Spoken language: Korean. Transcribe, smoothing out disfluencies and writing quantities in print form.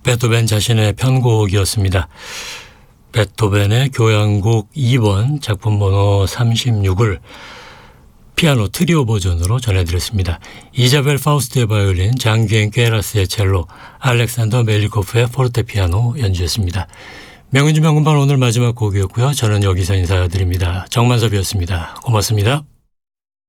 베토벤 자신의 편곡이었습니다. 베토벤의 교향곡 2번 작품 번호 36을 피아노 트리오 버전으로 전해드렸습니다. 이자벨 파우스트의 바이올린, 장귀엔 꾀라스의 첼로, 알렉산더 멜리코프의 포르테피아노 연주였습니다. 명은주 명금반 오늘 마지막 곡이었고요. 저는 여기서 인사드립니다. 정만섭이었습니다. 고맙습니다.